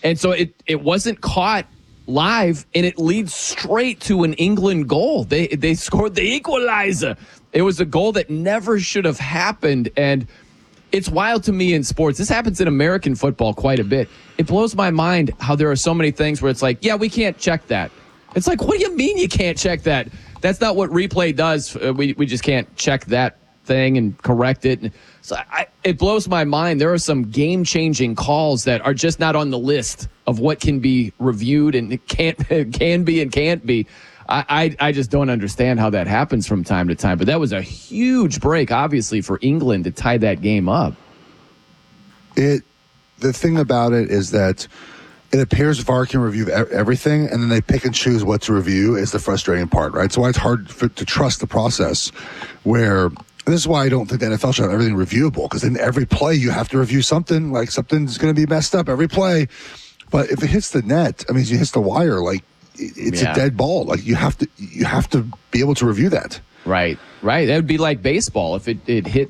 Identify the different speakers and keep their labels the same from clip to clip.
Speaker 1: And so it wasn't caught live, and it leads straight to an England goal. They scored the equalizer. It was a goal that never should have happened, and it's wild to me in sports. This happens in American football quite a bit. It blows my mind how there are so many things where it's like, yeah, we can't check that. It's like, what do you mean you can't check that? That's not what replay does. We just can't check that thing and correct it. So it blows my mind. There are some game-changing calls that are just not on the list of what can be reviewed and it can be and can't be. I just don't understand how that happens from time to time. But that was a huge break, obviously, for England to tie that game up.
Speaker 2: The thing about it is that it appears VAR can review everything, and then they pick and choose what to review is the frustrating part, right? So why it's hard to trust the process where – this is why I don't think the NFL should have everything reviewable, because in every play you have to review something, like something's going to be messed up every play. But if it hits the net, I mean, if it hits the wire, like it's a dead ball. Like you have to be able to review that.
Speaker 1: Right. That would be like baseball. If it hit,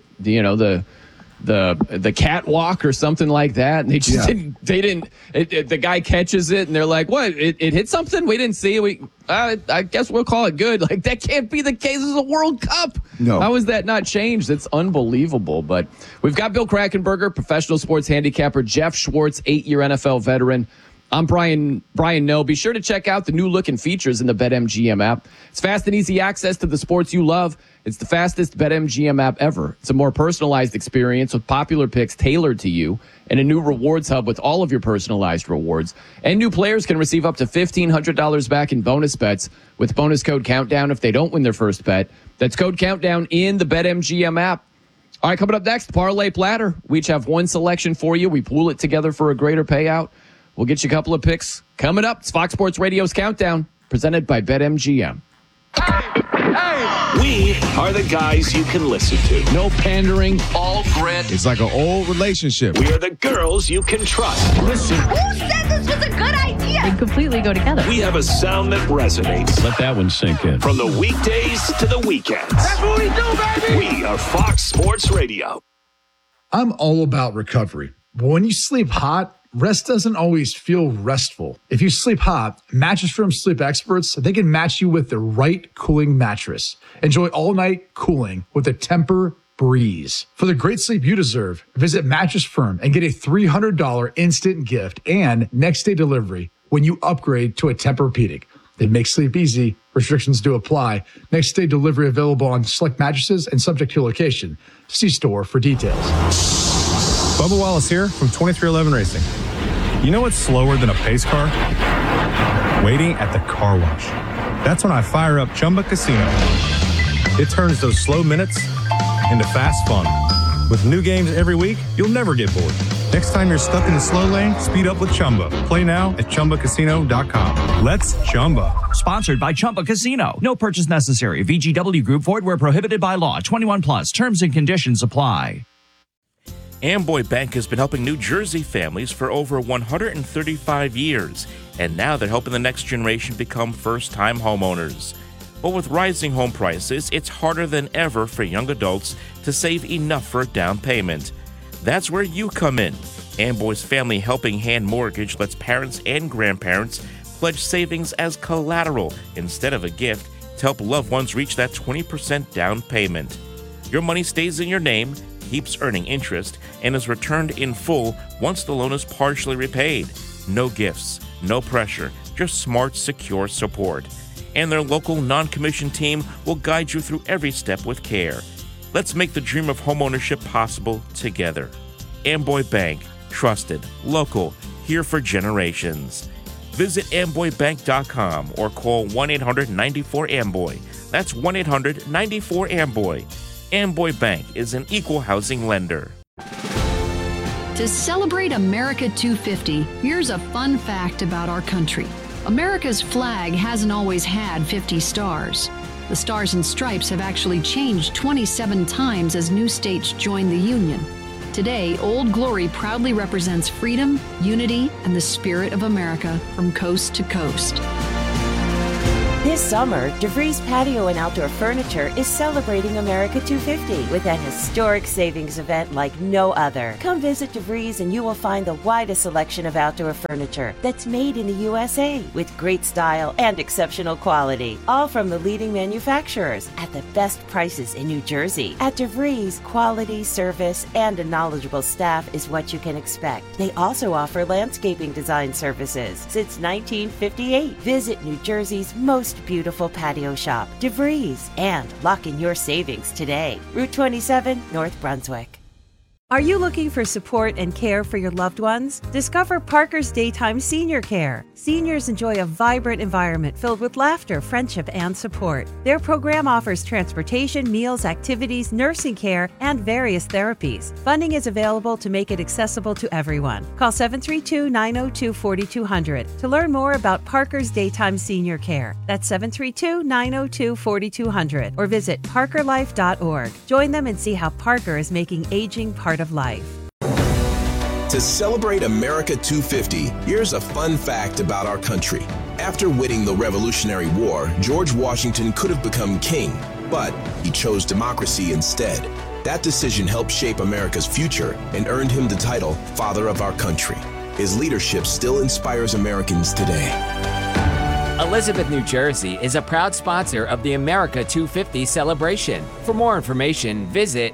Speaker 1: the catwalk or something like that, and they just didn't. The guy catches it, and they're like, "What? It hit something? We didn't see it. I guess we'll call it good." Like that can't be the case. This is a World Cup.
Speaker 2: No,
Speaker 1: how is that not changed? It's unbelievable. But we've got Bill Krackomberger, professional sports handicapper, Jeff Schwartz, 8-year NFL veteran. I'm Brian Noe. Be sure to check out the new look and features in the BetMGM app. It's fast and easy access to the sports you love. It's the fastest BetMGM app ever. It's a more personalized experience with popular picks tailored to you and a new rewards hub with all of your personalized rewards. And new players can receive up to $1,500 back in bonus bets with bonus code Countdown if they don't win their first bet. That's code Countdown in the BetMGM app. All right, coming up next, Parlay Platter. We each have one selection for you. We pool it together for a greater payout. We'll get you a couple of picks. Coming up, it's Fox Sports Radio's Countdown, presented by BetMGM.
Speaker 3: We are the guys you can listen to.
Speaker 1: No pandering, all grit.
Speaker 4: It's like an old relationship.
Speaker 3: We are the girls you can trust.
Speaker 5: Listen. Who said this was a good idea?
Speaker 6: They completely go together.
Speaker 3: We have a sound that resonates.
Speaker 7: Let that one sink in.
Speaker 3: From the weekdays to the weekends.
Speaker 5: That's what we do, baby.
Speaker 3: We are Fox Sports Radio.
Speaker 8: I'm all about recovery. But when you sleep hot, rest doesn't always feel restful. If you sleep hot, Mattress Firm sleep experts, they can match you with the right cooling mattress. Enjoy all-night cooling with a Tempur Breeze. For the great sleep you deserve, visit Mattress Firm and get a $300 instant gift and next-day delivery when you upgrade to a Tempur-Pedic. They make sleep easy. Restrictions do apply. Next-day delivery available on select mattresses and subject to location. See store for details.
Speaker 9: Bubba Wallace here from 2311 Racing. You know what's slower than a pace car? Waiting at the car wash. That's when I fire up Chumba Casino. It turns those slow minutes into fast fun. With new games every week, you'll never get bored. Next time you're stuck in the slow lane, speed up with Chumba. Play now at ChumbaCasino.com. Let's Chumba.
Speaker 10: Sponsored by Chumba Casino. No purchase necessary. VGW Group. Void where prohibited by law. 21 plus. Terms and conditions apply.
Speaker 11: Amboy Bank has been helping New Jersey families for over 135 years, and now they're helping the next generation become first-time homeowners. But with rising home prices, it's harder than ever for young adults to save enough for a down payment. That's where you come in. Amboy's Family Helping Hand Mortgage lets parents and grandparents pledge savings as collateral instead of a gift to help loved ones reach that 20% down payment. Your money stays in your name, keeps earning interest, and is returned in full once the loan is partially repaid. No gifts, no pressure, just smart, secure support. And their local non-commissioned team will guide you through every step with care. Let's make the dream of homeownership possible together. Amboy Bank, trusted, local, here for generations. Visit amboybank.com or call 1-800-94-AMBOY. That's 1-800-94-AMBOY. Amboy Bank is an equal housing lender.
Speaker 12: To celebrate America 250, here's a fun fact about our country. America's flag hasn't always had 50 stars. The Stars and Stripes have actually changed 27 times as new states joined the Union. Today, Old Glory proudly represents freedom, unity, and the spirit of America from coast to coast.
Speaker 4: This summer, DeVries Patio and Outdoor Furniture is celebrating America 250 with an historic savings event like no other. Come visit DeVries and you will find the widest selection of outdoor furniture that's made in the USA with great style and exceptional quality, all from the leading manufacturers at the best prices in New Jersey. At DeVries, quality, service, and a knowledgeable staff is what you can expect. They also offer landscaping design services since 1958. Visit New Jersey's most beautiful patio shop, DeVries, and lock in your savings today. Route 27, North Brunswick. Are you looking for support and care for your loved ones? Discover Parker's Daytime Senior Care. Seniors enjoy a vibrant environment filled with laughter, friendship, and support. Their program offers transportation, meals, activities, nursing care, and various therapies. Funding is available to make it accessible to everyone. Call 732-902-4200 to learn more about Parker's Daytime Senior Care. That's 732-902-4200 or visit parkerlife.org. Join them and see how Parker is making aging part of life.
Speaker 6: To celebrate America 250, here's a fun fact about our country. After winning the Revolutionary War, George Washington could have become king, but he chose democracy instead. That decision helped shape America's future and earned him the title Father of our Country. His leadership still inspires Americans today.
Speaker 7: Elizabeth, New Jersey is a proud sponsor of the America 250 celebration. For more information, visit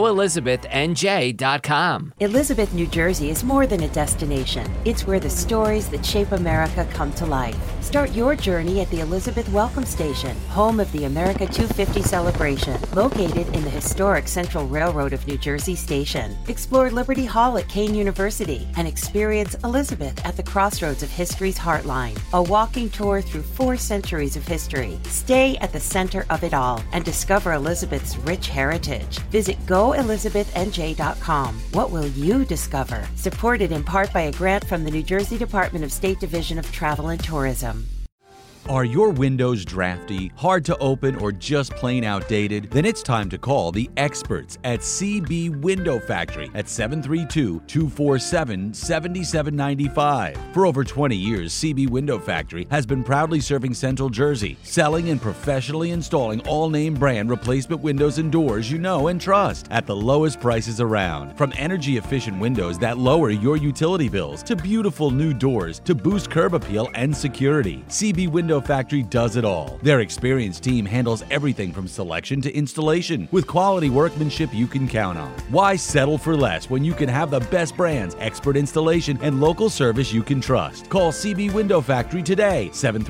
Speaker 7: GoElizabethNJ.com.
Speaker 4: Elizabeth, New Jersey is more than a destination. It's where the stories that shape America come to life. Start your journey at the Elizabeth Welcome Station, home of the America 250 celebration, located in the historic Central Railroad of New Jersey Station. Explore Liberty Hall at Kane University and experience Elizabeth at the crossroads of history's heartline, a walking tour through 4 centuries of history. Stay at the center of it all and discover Elizabeth's rich heritage. Visit GoElizabethNJ.com. What will you discover? Supported in part by a grant from the New Jersey Department of State Division of Travel and Tourism.
Speaker 13: Are your windows drafty, hard to open, or just plain outdated? Then it's time to call the experts at CB Window Factory at 732-247-7795. For over 20 years, CB Window Factory has been proudly serving Central Jersey, selling and professionally installing all-name brand replacement windows and doors you know and trust at the lowest prices around. From energy-efficient windows that lower your utility bills to beautiful new doors to boost curb appeal and security, CB Window Factory does it all. Their experienced team handles everything from selection to installation with quality workmanship you can count on. Why settle for less when you can have the best brands, expert installation, and local service you can trust? Call CB Window Factory today,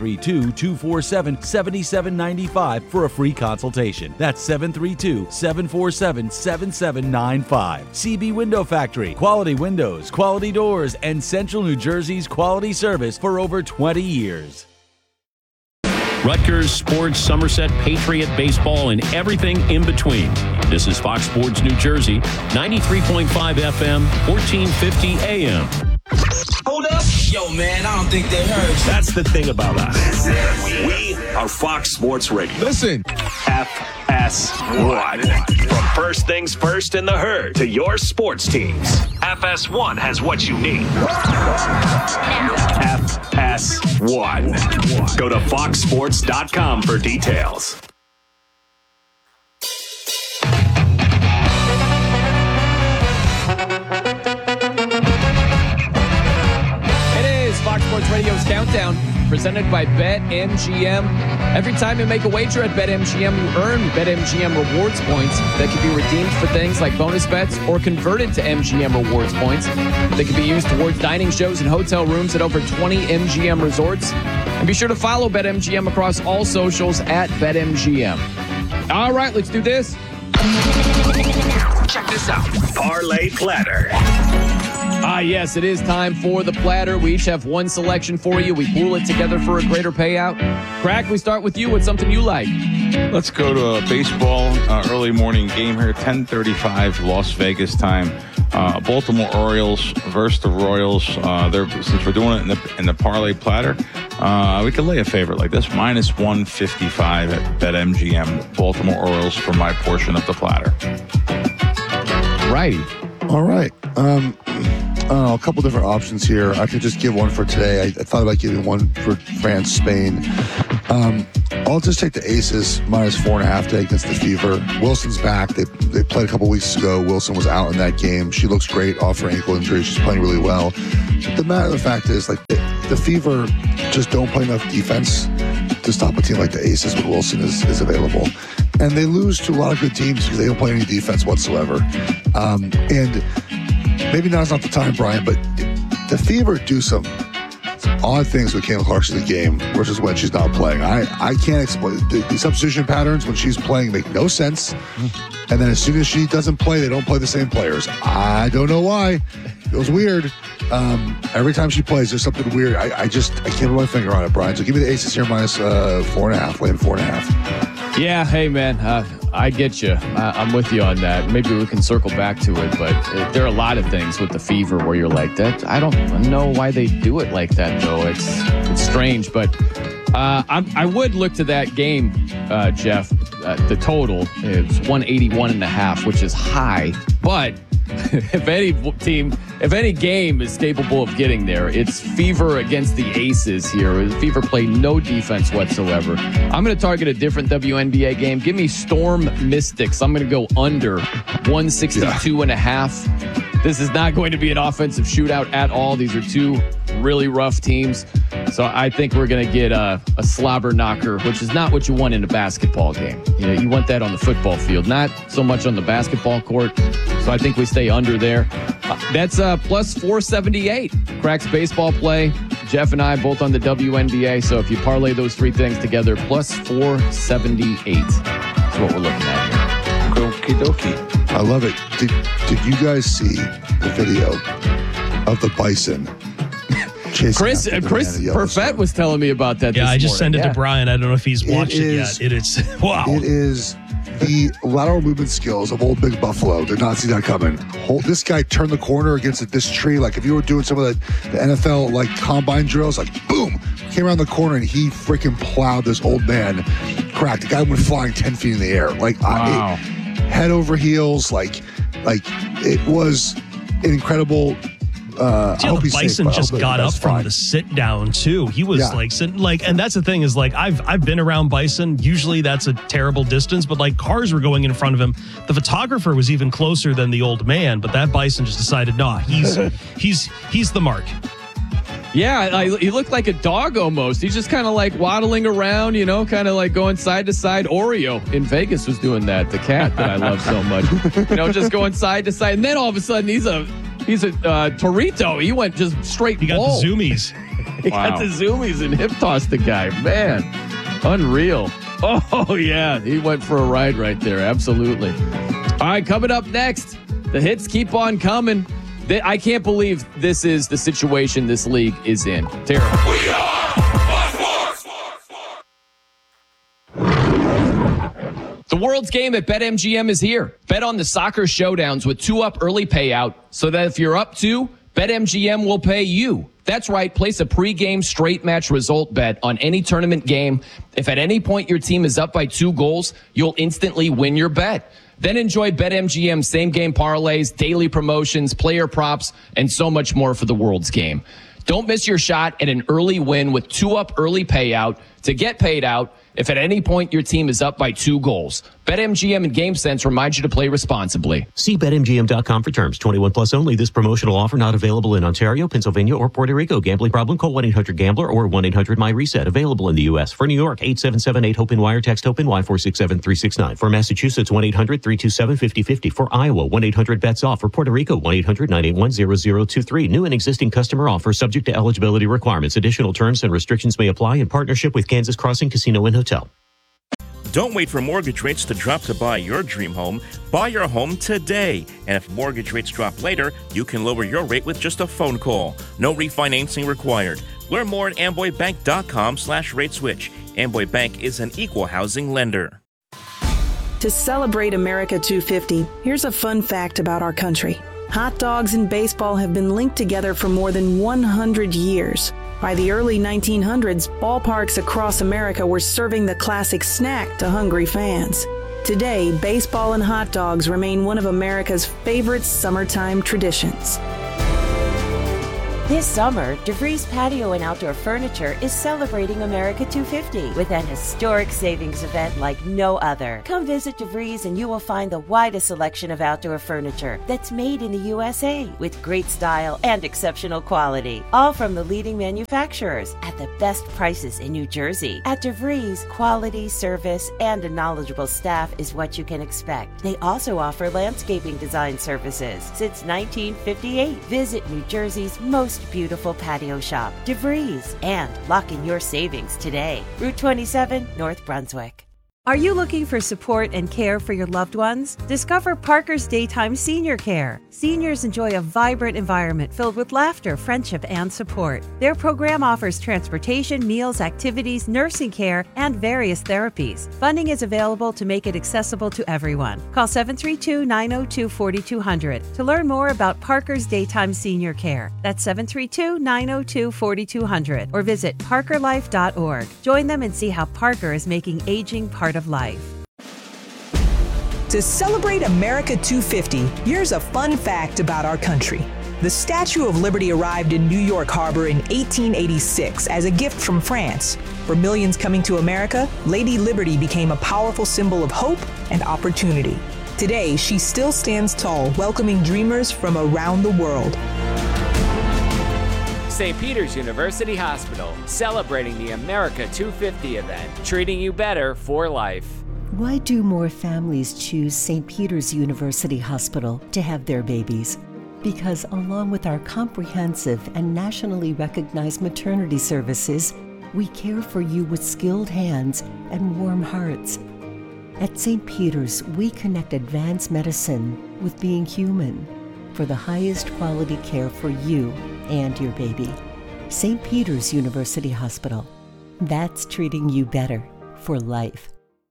Speaker 13: 732-247-7795 for a free consultation. That's 732-747-7795. CB Window Factory. Quality windows, quality doors, and Central New Jersey's quality service for over 20 years.
Speaker 14: Rutgers, sports, Somerset, Patriot, baseball, and everything in between. This is Fox Sports New Jersey, 93.5 FM, 1450 AM.
Speaker 15: Hold up. Yo, man, I don't think they heard you.
Speaker 3: That's the thing about us. We are Fox Sports Radio.
Speaker 15: Listen.
Speaker 3: FS1. From first things first in the herd to your sports teams, FS1 has what you need. FS1. Go to foxsports.com for details.
Speaker 1: Fox Sports Radio's Countdown, presented by BetMGM. Every time you make a wager at BetMGM, you earn BetMGM rewards points that can be redeemed for things like bonus bets or converted to MGM rewards points that can be used towards dining shows and hotel rooms at over 20 MGM resorts. And be sure to follow BetMGM across all socials at BetMGM. All right, let's do this.
Speaker 3: Check this out. Parlay Platter.
Speaker 1: Yes, it is time for the platter. We each have one selection for you. We pool it together for a greater payout. Crack, we start with you. What's something you like?
Speaker 16: Let's go to a baseball early morning game here, 10:35 Las Vegas time. Baltimore Orioles versus the Royals. Since we're doing it in the parlay platter, we can lay a favorite like this, minus 155 at BetMGM. Baltimore Orioles for my portion of the platter.
Speaker 1: Righty.
Speaker 2: All right. A couple different options here. I could just give one for today. I thought about giving one for France, Spain. I'll just take the Aces -4.5 today against the Fever. Wilson's back. They played a couple weeks ago. Wilson was out in that game. She looks great off her ankle injury. She's playing really well. But the matter of the fact is, like, the Fever just don't play enough defense to stop a team like the Aces when Wilson is available. And they lose to a lot of good teams because they don't play any defense whatsoever. And maybe now's not the time, Brian, but the Fever do some odd things with Caitlin Clarkson in the game versus when she's not playing. I can't explain. The substitution patterns when she's playing make no sense. And then as soon as she doesn't play, they don't play the same players. I don't know why. Feels weird. Every time she plays, there's something weird. I can't put my finger on it, Brian. So give me the Aces here -4.5, laying 4.5.
Speaker 1: Yeah, hey, man, I get you. I'm with you on that. Maybe we can circle back to it, but there are a lot of things with the Fever where you're like, that. I don't know why they do it like that, though. It's strange, but I would look to that game, Jeff. The total is 181.5, which is high, but if any game is capable of getting there, it's Fever against the Aces here. The Fever play no defense whatsoever. I'm going to target a different WNBA game. Give me Storm Mystics. I'm going to go under 162.5. This is not going to be an offensive shootout at all. These are two really rough teams. So I think we're going to get a slobber knocker, which is not what you want in a basketball game. You want that on the football field, not so much on the basketball court. So I think we stay under there. That's plus 478. Cracks baseball play. Jeff and I both on the WNBA. So if you parlay those three things together, plus 478. That's what we're looking at here.
Speaker 2: Okie dokie. I love it. Did you guys see the video of the bison?
Speaker 1: Chris Perfett was telling me about that.
Speaker 17: Yeah, I just sent it to Brian. I don't know if he's watched it yet. It is wow.
Speaker 2: It is the lateral movement skills of old Big Buffalo. Did not see that coming. This guy turned the corner against this tree. Like if you were doing some of the NFL like combine drills, like boom, came around the corner and he freaking plowed this old man. Cracked. The guy went flying 10 feet in the air. Like wow. Head over heels. Like it was an incredible.
Speaker 17: The bison just got up from the sit down too. He was like sitting and that's the thing is like I've been around bison. Usually that's a terrible distance, but like cars were going in front of him. The photographer was even closer than the old man, but that bison just decided, nah, he's the mark.
Speaker 1: Yeah, he looked like a dog almost. He's just kind of like waddling around, kind of like going side to side. Oreo in Vegas was doing that. The cat that I love so much, just going side to side. And then all of a sudden he's a Torito. He went just straight.
Speaker 17: He got the zoomies.
Speaker 1: He got the zoomies and hip tossed the guy. Man, unreal. Oh, yeah. He went for a ride right there. Absolutely. All right, coming up next, the hits keep on coming. I can't believe this is the situation this league is in. Terrible. We are Sports. The World's Game at BetMGM is here. Bet on the soccer showdowns with 2-up early payout so that if you're up 2, BetMGM will pay you. That's right. Place a pregame straight match result bet on any tournament game. If at any point your team is up by 2 goals, you'll instantly win your bet. Then enjoy BetMGM same-game parlays, daily promotions, player props, and so much more for the World's Game. Don't miss your shot at an early win with 2-up early payout to get paid out if at any point your team is up by 2 goals. BetMGM and GameSense remind you to play responsibly.
Speaker 18: See BetMGM.com for terms. 21 plus only. This promotional offer not available in Ontario, Pennsylvania, or Puerto Rico. Gambling problem? Call 1-800-GAMBLER or 1-800-MY-RESET. Available in the U.S. For New York, 877-8-HOPE-NY or text HOPE-NY 467-369. For Massachusetts, 1-800-327-5050. For Iowa, 1-800-BETS-OFF. For Puerto Rico, 1-800-981-0023. New and existing customer offer subject to eligibility requirements. Additional terms and restrictions may apply in partnership with Kansas Crossing Casino and Hotel.
Speaker 11: Don't wait for mortgage rates to drop to buy your dream home. Buy your home today. And if mortgage rates drop later, you can lower your rate with just a phone call. No refinancing required. Learn more at amboybank.com/rateswitch. Amboy Bank is an equal housing lender.
Speaker 19: To celebrate America 250, here's a fun fact about our country. Hot dogs and baseball have been linked together for more than 100 years. By the early 1900s, ballparks across America were serving the classic snack to hungry fans. Today, baseball and hot dogs remain one of America's favorite summertime traditions.
Speaker 4: This summer, DeVries Patio and Outdoor Furniture is celebrating America 250 with an historic savings event like no other. Come visit DeVries and you will find the widest selection of outdoor furniture that's made in the USA with great style and exceptional quality. All from the leading manufacturers at the best prices in New Jersey. At DeVries, quality, service, and a knowledgeable staff is what you can expect. They also offer landscaping design services since 1958. Visit New Jersey's most beautiful patio shop, DeVries, and lock in your savings today. Route 27, North Brunswick. Are you looking for support and care for your loved ones? Discover Parker's Daytime Senior Care. Seniors enjoy a vibrant environment filled with laughter, friendship, and support. Their program offers transportation, meals, activities, nursing care, and various therapies. Funding is available to make it accessible to everyone. Call 732-902-4200 to learn more about Parker's Daytime Senior Care. That's 732-902-4200 or visit parkerlife.org. Join them and see how Parker is making aging part of life.
Speaker 20: To celebrate America 250, here's a fun fact about our country. The Statue of Liberty arrived in New York Harbor in 1886 as a gift from France. For millions coming to America, Lady Liberty became a powerful symbol of hope and opportunity. Today, she still stands tall, welcoming dreamers from around the world.
Speaker 7: St. Peter's University Hospital, celebrating the America 250 event, treating you better for life.
Speaker 21: Why do more families choose St. Peter's University Hospital to have their babies? Because along with our comprehensive and nationally recognized maternity services, we care for you with skilled hands and warm hearts. At St. Peter's, we connect advanced medicine with being human for the highest quality care for you and your baby. St. Peter's University Hospital. That's treating you better for life.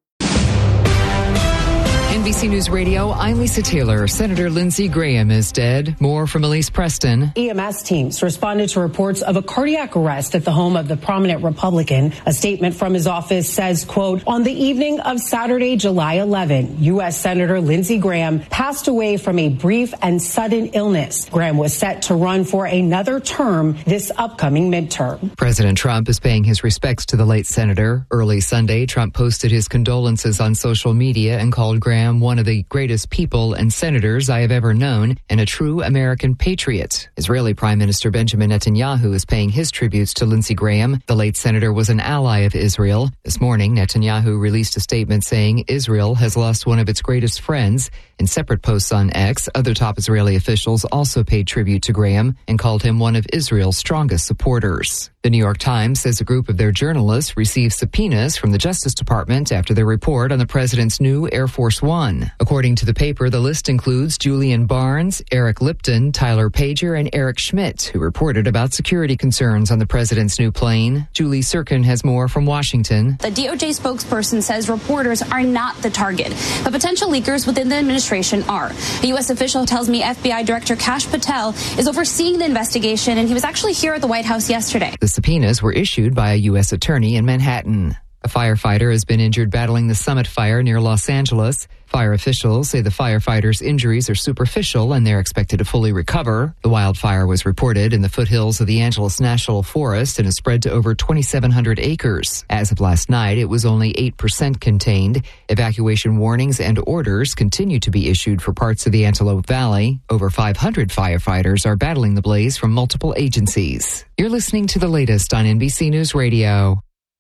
Speaker 22: NBC News Radio, I'm Lisa Taylor. Senator Lindsey Graham is dead. More from Elise Preston.
Speaker 23: EMS teams responded to reports of a cardiac arrest at the home of the prominent Republican. A statement from his office says, quote, on the evening of Saturday, July 11, U.S. Senator Lindsey Graham passed away from a brief and sudden illness. Graham was set to run for another term this upcoming midterm.
Speaker 22: President Trump is paying his respects to the late senator. Early Sunday, Trump posted his condolences on social media and called Graham one of the greatest people and senators I have ever known and a true American patriot. Israeli Prime Minister Benjamin Netanyahu is paying his tributes to Lindsey Graham. The late senator was an ally of Israel. This morning, Netanyahu released a statement saying Israel has lost one of its greatest friends. In separate posts on X, other top Israeli officials also paid tribute to Graham and called him one of Israel's strongest supporters. The New York Times says a group of their journalists received subpoenas from the Justice Department after their report on the president's new Air Force One. According to the paper, the list includes Julian Barnes, Eric Lipton, Tyler Pager, and Eric Schmidt, who reported about security concerns on the president's new plane. Julie Sirkin has more from Washington.
Speaker 24: The DOJ spokesperson says reporters are not the target, but potential leakers within the administration are. A U.S. official tells me FBI Director Kash Patel is overseeing the investigation, and he was actually here at the White House yesterday.
Speaker 22: The subpoenas were issued by a U.S. attorney in Manhattan. A firefighter has been injured battling the Summit fire near Los Angeles. Fire officials say the firefighter's injuries are superficial and they're expected to fully recover. The wildfire was reported in the foothills of the Angeles National Forest and has spread to over 2,700 acres. As of last night, it was only 8% contained. Evacuation warnings and orders continue to be issued for parts of the Antelope Valley. Over 500 firefighters are battling the blaze from multiple agencies. You're listening to the latest on NBC News Radio.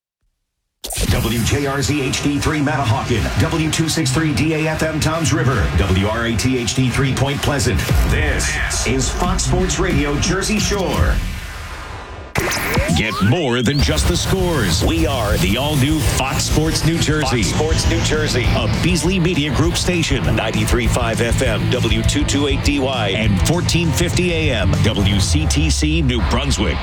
Speaker 3: WJRZ HD3 Manahawkin, W263DAFM Toms River, WRAT HD3 Point Pleasant. This is Fox Sports Radio Jersey Shore. Get more than just the scores. We are the all-new Fox Sports New Jersey. Fox Sports New Jersey, a Beasley Media Group station, 93.5 FM, W228DY, and 1450 AM, WCTC New Brunswick.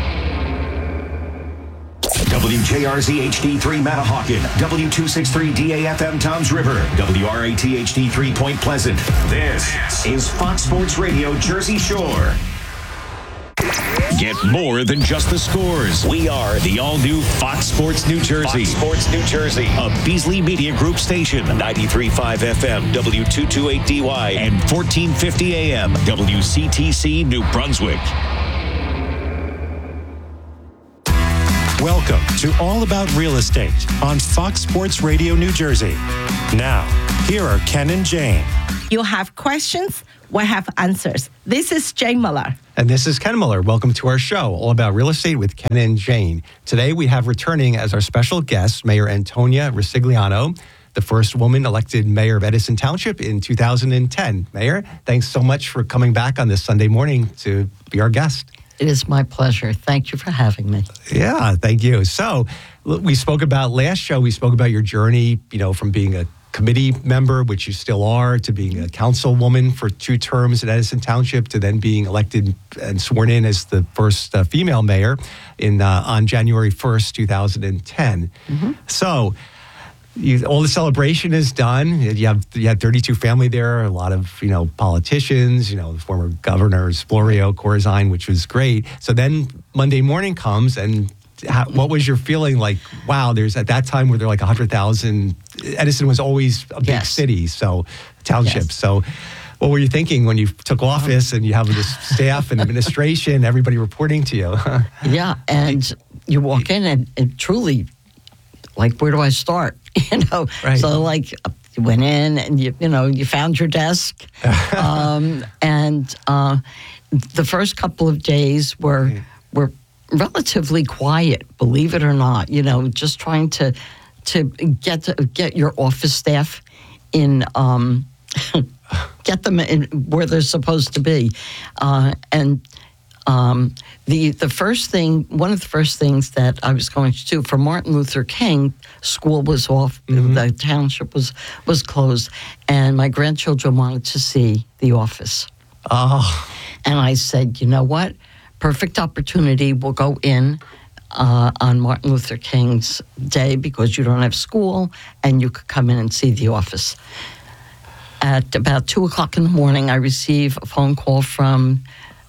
Speaker 3: WJRZ HD3 Manahawkin, W263DAFM Toms River, WRAT HD3 Point Pleasant. This is Fox Sports Radio Jersey Shore. Get more than just the scores. We are the all-new Fox Sports New Jersey. Fox Sports New Jersey, a Beasley Media Group station, 93.5 FM, W228DY, and 1450 AM, WCTC New Brunswick.
Speaker 5: Welcome to All About Real Estate on Fox Sports Radio New Jersey. Now, here are Ken and Jane.
Speaker 8: You have questions, we have answers. This is Jane Muller.
Speaker 9: And this is Ken Muller. Welcome to our show, All About Real Estate with Ken and Jane. Today we have returning as our special guest, Mayor Antonia Ricigliano, the first woman elected mayor of Edison Township in 2010. Mayor, thanks so much for coming back on this Sunday morning to be our guest.
Speaker 10: It is my pleasure. Thank you for having me.
Speaker 9: Yeah, thank you. So we spoke about last show, we spoke about your journey, from being a committee member, which you still are, to being a councilwoman for 2 terms in Edison Township, to then being elected and sworn in as the first female mayor on January 1st, 2010. Mm-hmm. So all the celebration is done. You had 32 family there, a lot of politicians, the former governors, Florio, Corzine, which was great. So then Monday morning comes, and what was your feeling like? Wow, there's at that time where there were like 100,000. Edison was always a big city, so township. Yes. So what were you thinking when you took office and you have this staff and administration, everybody reporting to you?
Speaker 10: Yeah, and you walk in and truly, like, where do I start? Right. So like you went in and you found your desk, and the first couple of days were relatively quiet, believe it or not. Just trying to get your office staff in, get them in where they're supposed to be, and. The first thing, one of the first things that I was going to do for Martin Luther King, school was off, the township was closed, and my grandchildren wanted to see the office. Oh. And I said, you know what? Perfect opportunity. We'll go in on Martin Luther King's day because you don't have school, and you could come in and see the office. At about 2:00 in the morning, I receive a phone call from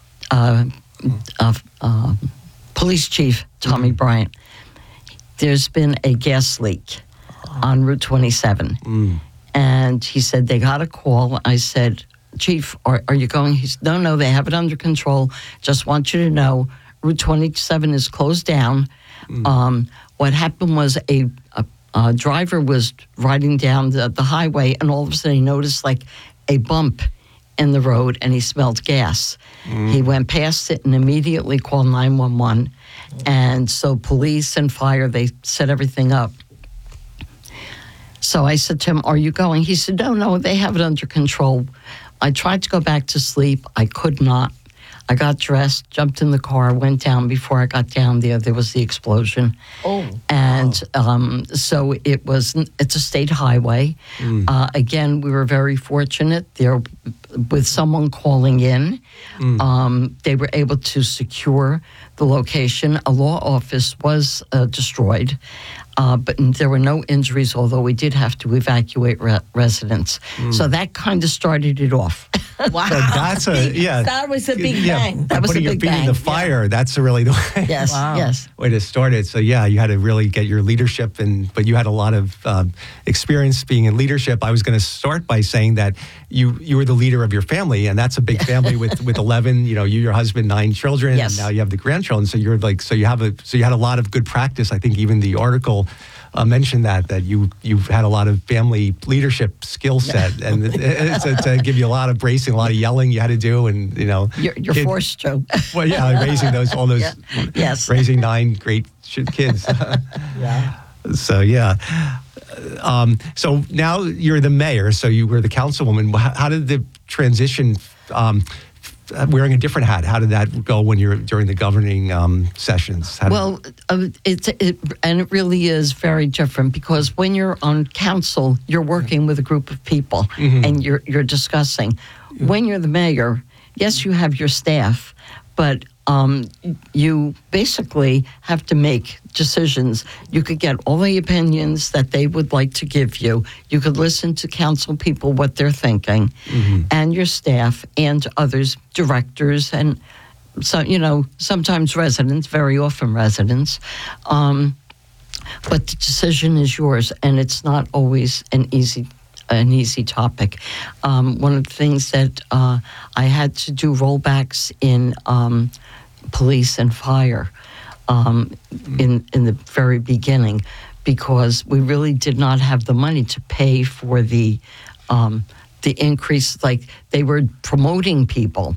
Speaker 10: Police Chief Tommy Bryant. There's been a gas leak on Route 27. And he said, they got a call. I said, Chief, are you going? He said, no, they have it under control. Just want you to know, Route 27 is closed down. What happened was a driver was riding down the highway, and all of a sudden he noticed like a bump in the road, and he smelled gas. He went past it and immediately called 911. And so police and fire, they set everything up. So I said to him, are you going? He said, no, they have it under control. I tried to go back to sleep. I could not. I got dressed, jumped in the car, went down. Before I got down there was the explosion. Oh. And so it's a state highway. Again, we were very fortunate there with someone calling in. They were able to secure the location. A law office was destroyed, but there were no injuries, although we did have to evacuate residents. So that kind of started it off.
Speaker 8: Wow.
Speaker 9: So that's
Speaker 8: that was a big bang. That was a big bang.
Speaker 9: Putting your feet in the fire, that's really the way.
Speaker 10: Yes, yes.
Speaker 9: Way to start it. So you had to really get your leadership, but you had a lot of experience being in leadership. I was going to start by saying that you were the leader of your family, and that's a big family with 11. You, your husband, 9 children, and now you have the grandchildren. So you had a lot of good practice. I think even the article mentioned that you've had a lot of family leadership skill set, and to give you a lot of bracing, a lot of yelling you had to do, and
Speaker 10: you're forced to.
Speaker 9: Well, yeah, raising all those,
Speaker 10: yes,
Speaker 9: raising 9 great kids.
Speaker 10: Yeah.
Speaker 9: So so now you're the mayor. So you were the councilwoman. How did the transition? Wearing a different hat, how did that go when you're during the governing sessions?
Speaker 10: It really is very different, because when you're on council, you're working with a group of people, and you're discussing. When you're the mayor, yes, you have your staff, but you basically have to make decisions. You could get all the opinions that they would like to give you. You could listen to council people, what they're thinking, and your staff and others, directors, and so sometimes residents, very often residents. But the decision is yours, and it's not always an easy topic. One of the things that I had to do rollbacks in police and fire. in the very beginning, because we really did not have the money to pay for the increase. Like, they were promoting people.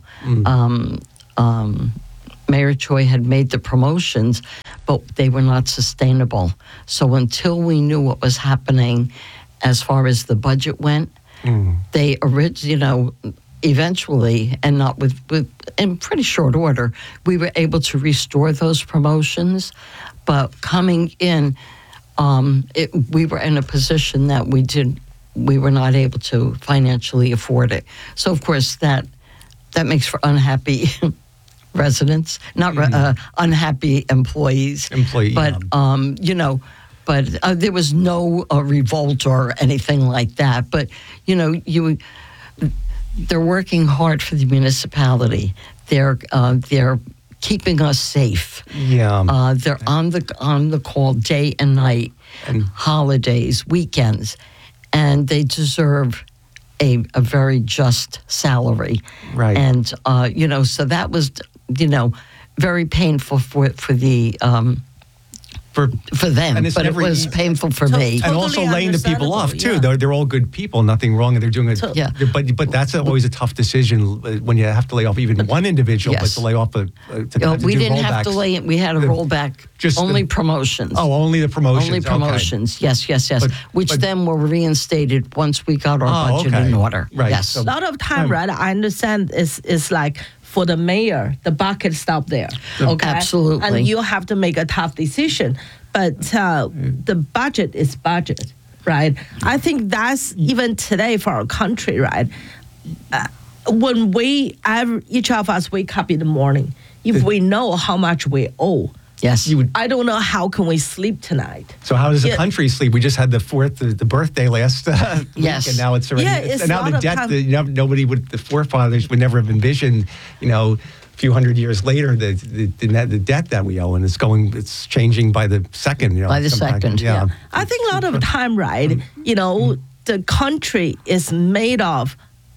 Speaker 10: Mayor Choi had made the promotions, but they were not sustainable. So until we knew what was happening as far as the budget went, they eventually, and not with in pretty short order, we were able to restore those promotions. But coming in, we were in a position that we were not able to financially afford it. So of course that makes for unhappy residents, not unhappy employees. But but there was no revolt or anything like that. But they're working hard for the municipality. They're keeping us safe.
Speaker 9: Yeah.
Speaker 10: They're on the call day and night, and holidays, weekends, and they deserve a very just salary.
Speaker 9: Right.
Speaker 10: And so that was very painful for the. For them,
Speaker 9: and it's
Speaker 10: but it was painful for me.
Speaker 9: And also laying the people off too.
Speaker 10: Yeah.
Speaker 9: They're all good people, nothing wrong, and they're doing it.
Speaker 10: Yeah.
Speaker 9: But that's always a tough decision when you have to lay off even one individual,
Speaker 10: Yes.
Speaker 9: but to lay off we
Speaker 10: didn't have to lay it. We had a rollback. Only promotions.
Speaker 9: Oh, only the promotions.
Speaker 10: Only promotions.
Speaker 9: Okay.
Speaker 10: Yes. Which then were reinstated once we got our budget in order.
Speaker 9: Right.
Speaker 10: Yes.
Speaker 8: A lot of time, right? I understand it's like, for the mayor, the bucket stopped there. Okay,
Speaker 10: Absolutely.
Speaker 8: And you have to make a tough decision. But the budget is budget, right? I think that's even today for our country, right? When each of us wake up in the morning, if we know how much we owe,
Speaker 10: yes,
Speaker 8: I don't know how can we sleep tonight.
Speaker 9: So how does the country sleep? We just had the birthday last week, and now it's already.
Speaker 8: it's
Speaker 9: and now the debt.
Speaker 8: time.
Speaker 9: The forefathers would never have envisioned, a few hundred years later, the debt that we owe, and it's changing by the second.
Speaker 10: By the second,
Speaker 9: yeah.
Speaker 8: I think a lot of time, right? The country is made of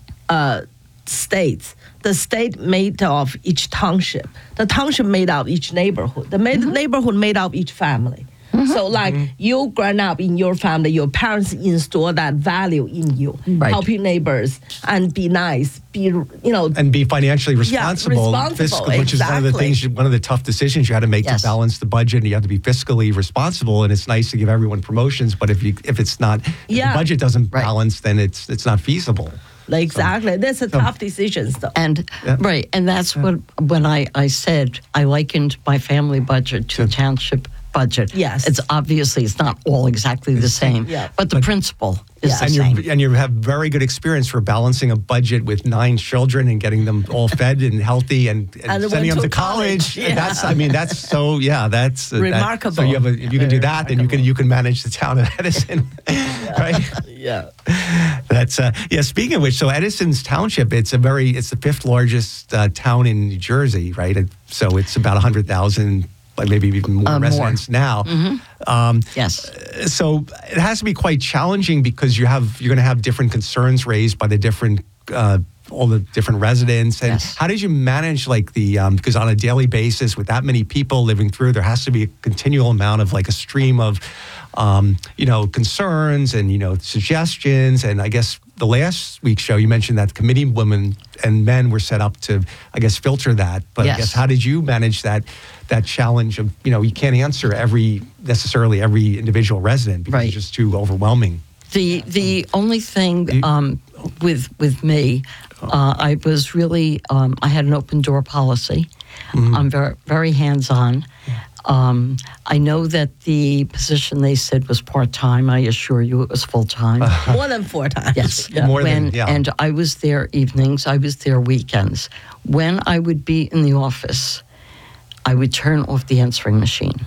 Speaker 8: states. The state made of each township. The township made of each neighborhood. The neighborhood made of each family. So, you grown up in your family, your parents instill that value in you, helping neighbors and be nice,
Speaker 9: and be financially responsible, fiscal, which is one of the things, one of the tough decisions you had to make to balance the budget. And you have to be fiscally responsible. And it's nice to give everyone promotions, but if it's not, if the budget doesn't balance, then it's not feasible.
Speaker 8: Exactly. That's a tough decision, though.
Speaker 10: And and that's what when I said I likened my family budget to a township budget.
Speaker 8: Yes.
Speaker 10: It's not all exactly the same, but the principle is the same.
Speaker 9: And you have very good experience for balancing a budget with 9 children and getting them all fed and healthy and sending them to college.
Speaker 8: Yeah.
Speaker 9: That's so, that's
Speaker 8: remarkable.
Speaker 9: So if you can do that, then you can manage the town of Edison, right?
Speaker 8: Yeah.
Speaker 9: That's speaking of which, so Edison's Township, it's the 5th largest town in New Jersey, right? So it's about 100,000, like maybe even more residents now.
Speaker 10: Yes.
Speaker 9: So it has to be quite challenging because you're going to have different concerns raised by the different all the different residents. And how did you manage because on a daily basis with that many people living through, there has to be a continual amount of a stream of concerns and suggestions. And I guess the last week's show, you mentioned that committee women and men were set up to, filter that. But I guess how did you manage that challenge of, you can't answer necessarily every individual resident because it's just too overwhelming.
Speaker 10: The only thing with me, I was really, I had an open door policy. I'm very, very hands-on. I know that the position they said was part-time. I assure you it was full-time.
Speaker 8: More than 4 times.
Speaker 10: Yes.
Speaker 8: Yeah.
Speaker 10: And I was there evenings. I was there weekends. When I would be in the office, I would turn off the answering machine.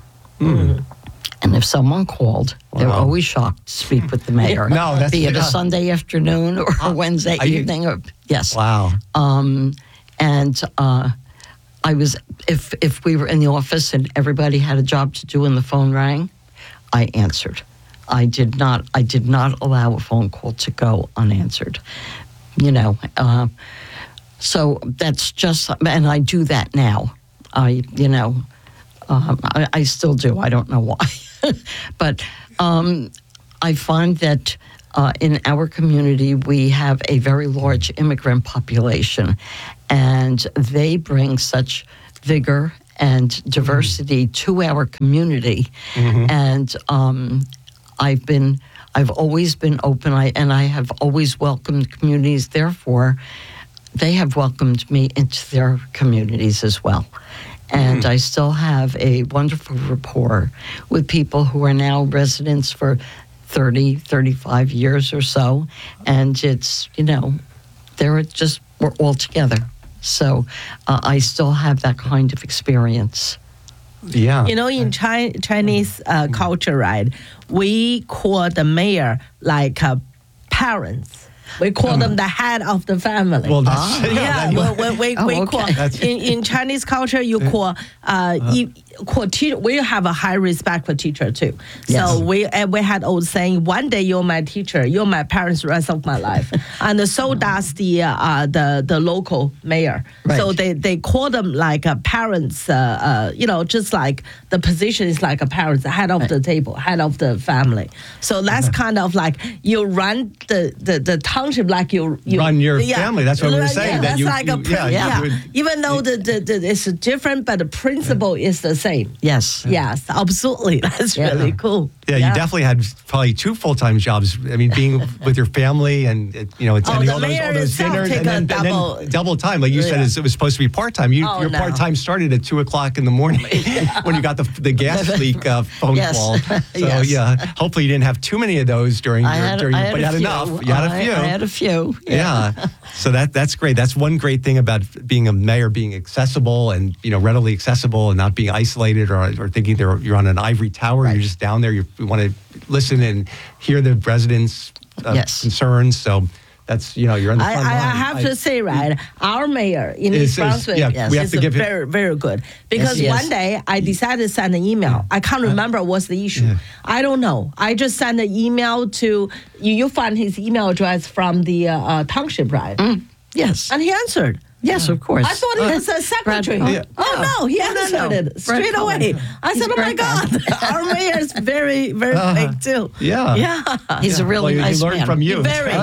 Speaker 10: And if someone called, they were always shocked to speak with the mayor. Be it a Sunday afternoon or a Wednesday evening. Yes.
Speaker 9: Wow.
Speaker 10: And I was, if we were in the office and everybody had a job to do and the phone rang, I answered. I did not allow a phone call to go unanswered. So that's just, and I do that now. I still do. I don't know why. But I find that in our community, we have a very large immigrant population, and they bring such vigor and diversity to our community. And I've always been open, and I have always welcomed communities. Therefore, they have welcomed me into their communities as well. And I still have a wonderful rapport with people who are now residents for 30, 35 years or so. And it's, we're all together. So I still have that kind of experience.
Speaker 9: Yeah.
Speaker 8: In Chinese culture, right, we call the mayor like parents. We call them the head of the family.
Speaker 9: Well, that's,
Speaker 8: we call in Chinese culture. You call teacher. We have a high respect for teacher too.
Speaker 10: Yes.
Speaker 8: So we had old saying, one day you're my teacher, you're my parents the rest of my life, and so does the local mayor.
Speaker 10: Right.
Speaker 8: So they call them like parents. Just like the position is like a parent, the head of the table, head of the family. So that's kind of like you run the township like you
Speaker 9: run your family. That's what we were saying.
Speaker 8: That's like even though it's different, but the principle is the same.
Speaker 10: Yes.
Speaker 8: Yes, absolutely. That's really cool.
Speaker 9: Yeah, you definitely had probably 2 full-time jobs. I mean, being with your family and attending all those dinners, and then double time. Like you said, it was supposed to be part-time. Your part-time started at 2:00 in the morning when you got the gas leak phone call. So hopefully you didn't have too many of those during but you had enough. You had a few.
Speaker 10: I had a few.
Speaker 9: Yeah. So that's great. That's one great thing about being a mayor, being accessible and readily accessible and not being isolated or thinking you're on an ivory tower. Right. You're just down there. You want to listen and hear the residents' concerns. So that's you're on the front line.
Speaker 8: I have to say, right, our mayor in East Brunswick is very, very good. Because one day I decided to send an email. I can't remember what's the issue. Yeah. I don't know. I just sent an email to you. Find his email address from the township, right?
Speaker 10: Yes,
Speaker 8: and he answered.
Speaker 10: Yes, of course.
Speaker 8: I thought he was a secretary. No, he answered it straight away. I said, "Oh my God, our mayor is very, very big too."
Speaker 10: Yeah. He's a really nice man.
Speaker 9: He learned from you.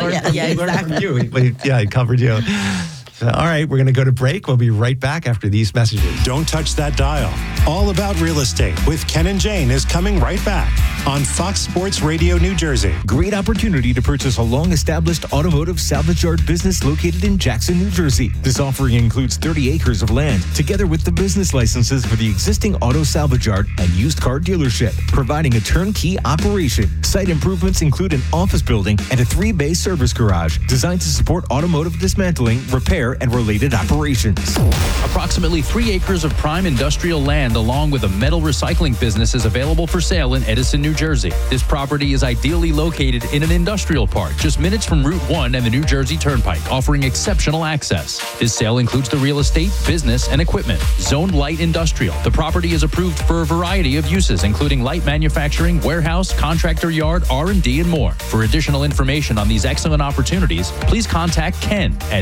Speaker 8: Exactly.
Speaker 9: He covered you. So, all right, we're going to go to break. We'll be right back after these messages.
Speaker 5: Don't touch that dial. All About Real Estate with Ken and Jane is coming right back on Fox Sports Radio New Jersey.
Speaker 6: Great opportunity to purchase a long-established automotive salvage yard business located in Jackson, New Jersey. This offering includes 30 acres of land, together with the business licenses for the existing auto salvage yard and used car dealership, providing a turnkey operation. Site improvements include an office building and a 3-bay service garage designed to support automotive dismantling, repair, and related operations.
Speaker 12: Approximately 3 acres of prime industrial land along with a metal recycling business is available for sale in Edison, New Jersey. This property is ideally located in an industrial park just minutes from Route 1 and the New Jersey Turnpike, offering exceptional access. This sale includes the real estate, business, and equipment. Zoned light industrial. The property is approved for a variety of uses, including light manufacturing, warehouse, contractor yard, R&D, and more. For additional information on these excellent opportunities, please contact Ken at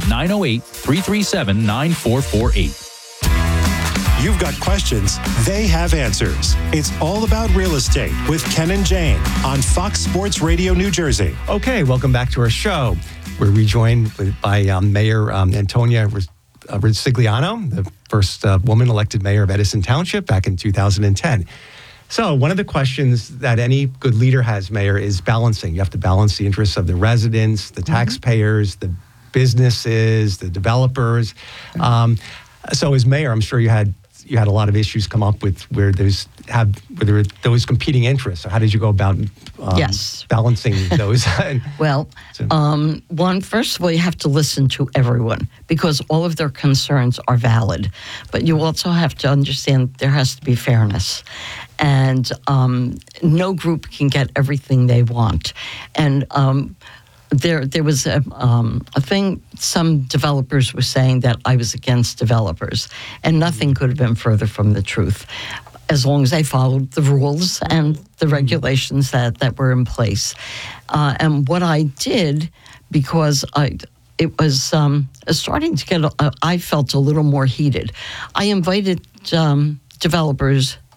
Speaker 12: 908-337-9448.
Speaker 5: You've got questions, they have answers. It's All About Real Estate with Ken and Jane on Fox Sports Radio New Jersey.
Speaker 9: Okay, welcome back to our show. We're rejoined by Mayor Antonia Ricigliano, the first woman elected mayor of Edison Township back in 2010. So one of the questions that any good leader has, Mayor, is balancing. You have to balance the interests of the residents, the taxpayers, the businesses, the developers. So as mayor, I'm sure you had a lot of issues come up with where there were those competing interests. So how did you go about balancing those?
Speaker 10: Well, first of all, you have to listen to everyone because all of their concerns are valid. But you also have to understand there has to be fairness. And no group can get everything they want. And there was a thing, some developers were saying that I was against developers, and nothing could have been further from the truth, as long as they followed the rules and the regulations that were in place. And what I did, because it was starting to get, I felt a little more heated. I invited developers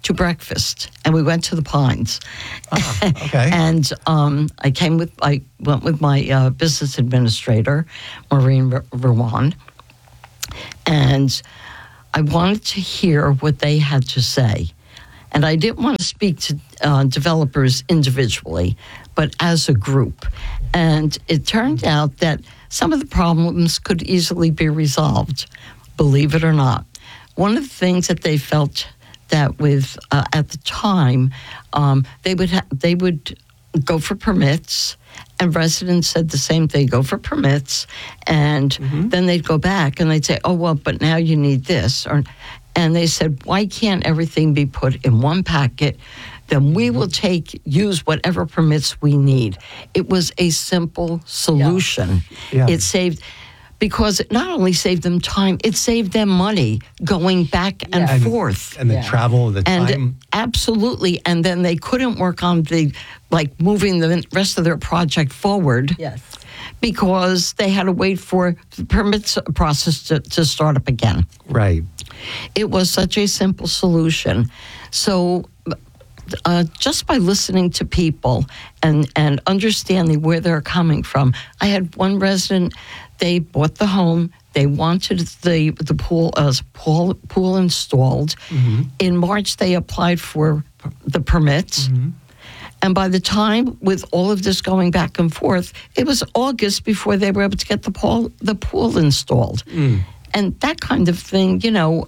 Speaker 10: to breakfast, and we went to the Pines.
Speaker 9: Okay.
Speaker 10: And I went with my business administrator, Maureen Rowan, and I wanted to hear what they had to say. And I didn't want to speak to developers individually, but as a group. And it turned out that some of the problems could easily be resolved, believe it or not. One of the things that they felt that with at the time, they would go for permits, and residents said the same thing: go for permits, and then they'd go back and they'd say, "Oh well, but now you need this," and they said, "Why can't everything be put in one packet? Then we will use whatever permits we need." It was a simple solution.
Speaker 9: Yeah.
Speaker 10: It saved. Because it not only saved them time, it saved them money going back and forth.
Speaker 9: And the travel, the time.
Speaker 10: And absolutely. And then they couldn't work on moving the rest of their project forward.
Speaker 8: Yes.
Speaker 10: Because they had to wait for the permits process to start up again.
Speaker 9: Right.
Speaker 10: It was such a simple solution. So just by listening to people and understanding where they're coming from. I had one resident, they bought the home, they wanted the pool installed. In March, they applied for the permits. And by the time, with all of this going back and forth, it was August before they were able to get the pool installed. And that kind of thing,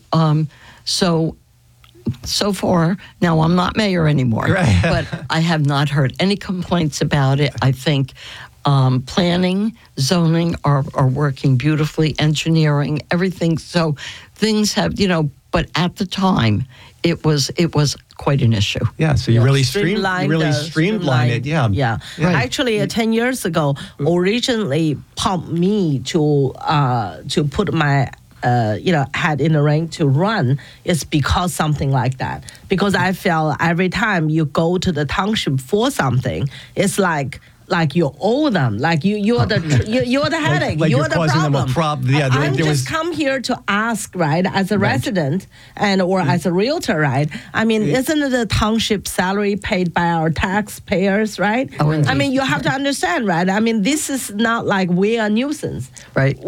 Speaker 10: so far, now I'm not mayor anymore, but I have not heard any complaints about it. I think planning, zoning are working beautifully, engineering, everything. So things have, but at the time, it was quite an issue.
Speaker 9: Yeah, so you really streamlined it. Yeah.
Speaker 8: Yeah.
Speaker 9: Right.
Speaker 8: Actually, 10 years ago, originally pumped me to put my head in the ring to run is because something like that. Because I felt every time you go to the township for something, it's like you owe them, like you're the headache,
Speaker 9: like
Speaker 8: you're the
Speaker 9: causing
Speaker 8: problem.
Speaker 9: Them a yeah,
Speaker 8: I'm just come here to ask, right, as a resident or as a realtor, right? I mean, isn't it the township salary paid by our taxpayers, right?
Speaker 10: Oh,
Speaker 8: I mean, you have to understand, right? I mean, this is not like we are a nuisance,
Speaker 10: right?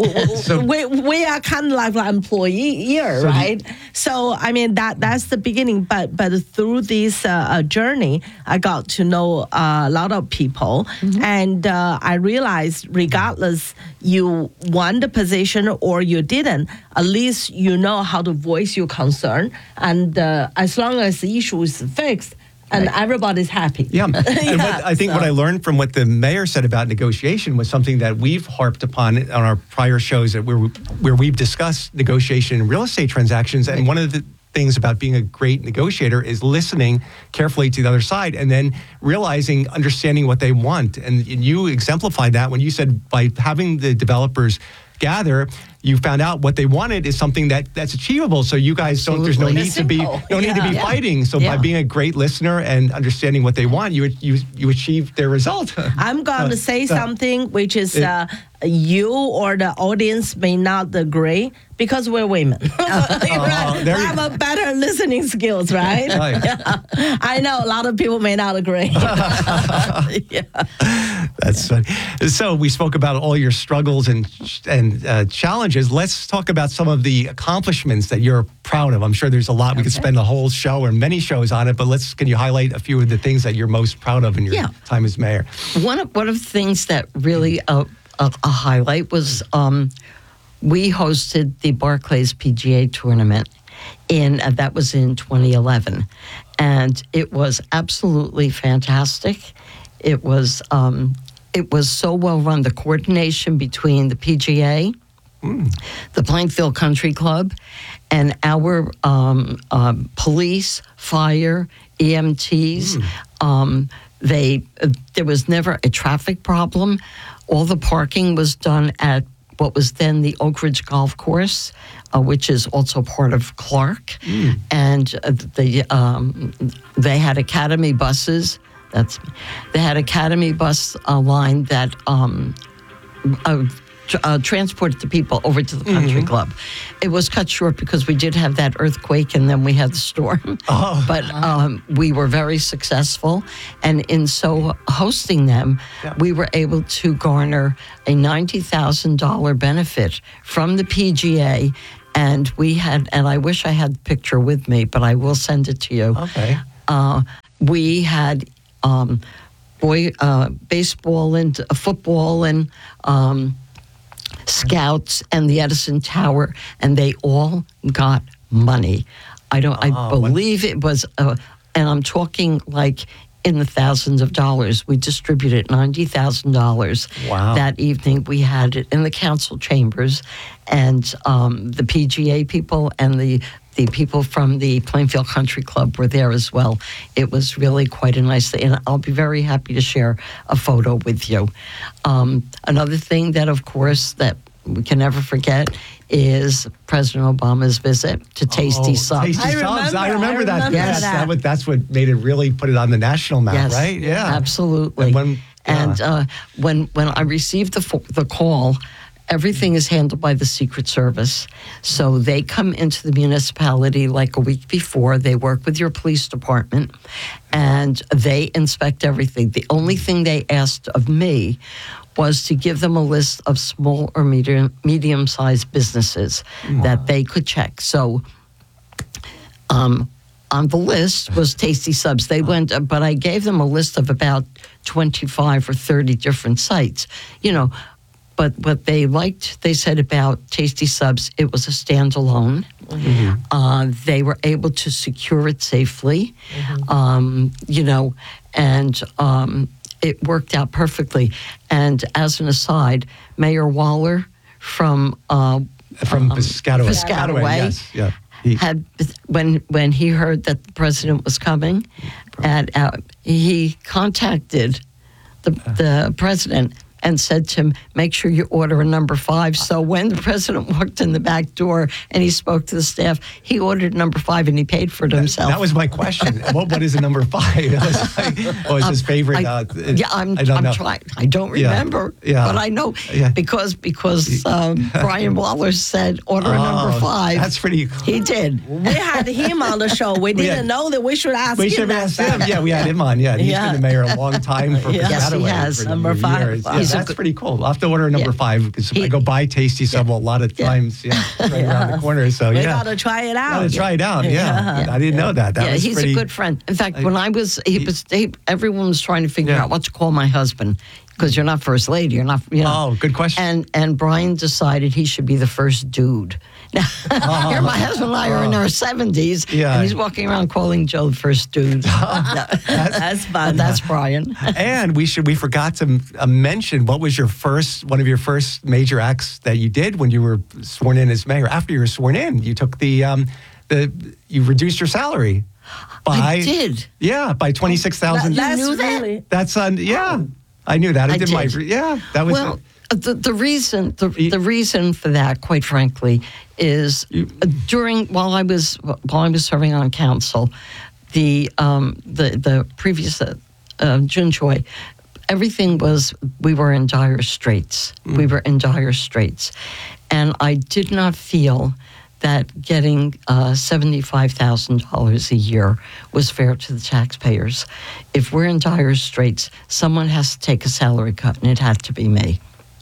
Speaker 8: we are kind of like an employee here, right? So I mean, that's the beginning. But through this journey, I got to know a lot of people. And I realized regardless you won the position or you didn't, at least you know how to voice your concern. And as long as the issue is fixed, and everybody's happy.
Speaker 9: Yeah. And what I learned from what the mayor said about negotiation was something that we've harped upon on our prior shows where we've discussed negotiation in real estate transactions. And one of the things about being a great negotiator is listening carefully to the other side and then understanding what they want. And you exemplified that when you said by having the developers gather, you found out what they wanted is something that's achievable. So you guys there's no need to be fighting. So by being a great listener and understanding what they want, you achieve their result.
Speaker 8: I'm going to say something which is you or the audience may not agree because we're women. I have a better listening skills, right? I know a lot of people may not agree.
Speaker 9: That's funny. So we spoke about all your struggles and challenges. Let's talk about some of the accomplishments that you're proud of. I'm sure there's a lot. We could spend a whole show or many shows on it, but can you highlight a few of the things that you're most proud of in your time as mayor?
Speaker 10: One of the things that really a highlight was we hosted the Barclays PGA tournament that was in 2011, and it was absolutely fantastic. It was so well run. The coordination between the PGA, the Plainfield Country Club, and our police, fire, EMTs. There was never a traffic problem. All the parking was done at what was then the Oak Ridge Golf Course, which is also part of Clark. And they had Academy buses. They had Academy bus line that transported the people over to the country club. It was cut short because we did have that earthquake and then we had the storm. But we were very successful. And in so hosting them, we were able to garner a $90,000 benefit from the PGA. And we had, and I wish I had the picture with me, but I will send it to you.
Speaker 9: Okay.
Speaker 10: We had baseball and football and scouts and the Edison Tower, and they all got money. I believe it was, and I'm talking like in the thousands of dollars. We distributed $90,000 that evening. We had it in the council chambers, and the PGA people and the people from the Plainfield Country Club were there as well. It was really quite a nice thing, and I'll be very happy to share a photo with you. Another thing that, of course, that we can never forget is President Obama's visit to Tasty Subs.
Speaker 9: Tasty Subs. I remember that.
Speaker 10: Yes,
Speaker 9: that's what made it really put it on the national map, right? Yeah,
Speaker 10: absolutely. And when I received the call, everything is handled by the Secret Service. So they come into the municipality like a week before. They work with your police department, and they inspect everything. The only thing they asked of me was to give them a list of small or medium-sized businesses that they could check. So on the list was Tasty Subs. They went, but I gave them a list of about 25 or 30 different sites, But what they liked, they said about Tasty Subs, it was a standalone. They were able to secure it safely, and it worked out perfectly. And as an aside, Mayor Waller from
Speaker 9: Piscataway,
Speaker 10: yes,
Speaker 9: yeah.
Speaker 10: Had when he heard that the president was coming, and he contacted the president and said to him, make sure you order a number 5. So when the president walked in the back door and he spoke to the staff, he ordered number 5 and he paid for it himself.
Speaker 9: That was my question. What is a number 5? What was his favorite?
Speaker 10: I'm trying. I don't remember, but I know because Brian Waller said order a number 5.
Speaker 9: That's pretty cool.
Speaker 10: He did.
Speaker 8: We had him on the show. We didn't know that we should ask him.
Speaker 9: We should have asked him. Yeah, we had him on. Yeah, he's been the mayor a long time for Piscataway.
Speaker 10: Yes, he has.
Speaker 8: Number 5.
Speaker 9: That's pretty cool. I'll have to order a number 5 because I go buy Tasty Sub a lot of times. Right around the corner. So
Speaker 8: we gotta try it out.
Speaker 9: Gotta try it out. Yeah. I didn't know that. That was
Speaker 10: he's a good friend. In fact, when everyone was trying to figure out what to call my husband. Because you're not first lady, you're not.
Speaker 9: Oh, good question.
Speaker 10: And Brian decided he should be the first dude. Now, here my husband and I are in our 70s, and he's walking around calling Joe the first dude.
Speaker 8: That's fun.
Speaker 10: That's Brian.
Speaker 9: And we forgot to mention what was one of your first major acts that you did when you were sworn in as mayor. After you were sworn in, you took you reduced your salary.
Speaker 10: I did.
Speaker 9: Yeah, by $26,000.
Speaker 10: You knew that?
Speaker 8: Really?
Speaker 9: That's I knew that. I did. That was
Speaker 10: the reason for that, quite frankly, is while I was serving on council, the previous Jun Choi, everything we were in dire straits. We were in dire straits, and I did not feel that getting $75,000 a year was fair to the taxpayers. If we're in dire straits, someone has to take a salary cut, and it had to be me.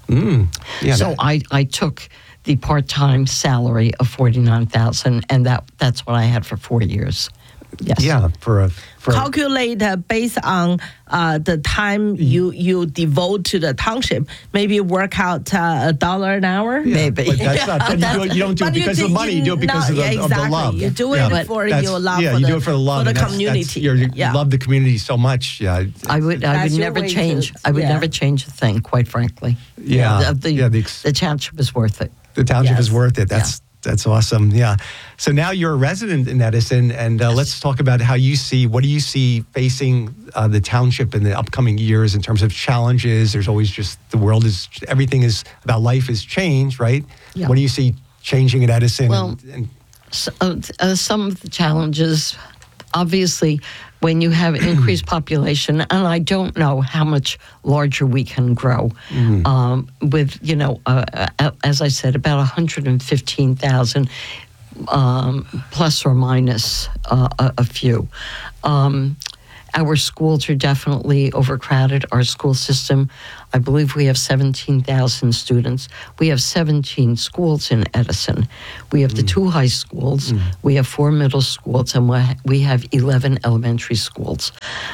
Speaker 10: So I took the part-time salary of $49,000, and that's what I had for 4 years. Yes.
Speaker 9: Yeah,
Speaker 8: calculate based on the time you devote to the township. Maybe work out $1 an hour.
Speaker 9: Maybe. But that's not. But you don't do it because of the money. You do it because of the love.
Speaker 8: You do it for your love.
Speaker 9: Yeah, you do it for the love
Speaker 8: for the community.
Speaker 9: You love the community so much. Yeah.
Speaker 10: I would never change. I would never change a thing. Quite frankly.
Speaker 9: Yeah.
Speaker 10: The township is worth it.
Speaker 9: The township is worth it. That's awesome. Yeah. So now you're a resident in Edison, and let's talk about what do you see facing the township in the upcoming years in terms of challenges? There's always everything is about life is change, right? Yeah. What do you see changing at Edison?
Speaker 10: Well, some of the challenges, obviously, when you have increased population, and I don't know how much larger we can grow, with, as I said, about 115,000, plus or minus a few. Our schools are definitely overcrowded. Our school system, I believe we have 17,000 students. We have 17 schools in Edison. We have the 2 high schools. We have 4 middle schools, and we have 11 elementary schools.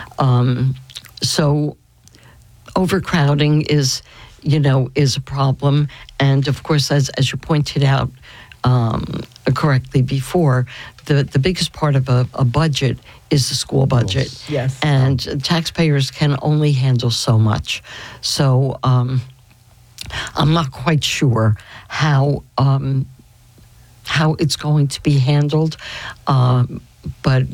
Speaker 10: So overcrowding is a problem. And of course, as you pointed out correctly before, the biggest part of a budget is the school budget.
Speaker 8: Yes.
Speaker 10: And taxpayers can only handle so much. So I'm not quite sure how it's going to be handled. But,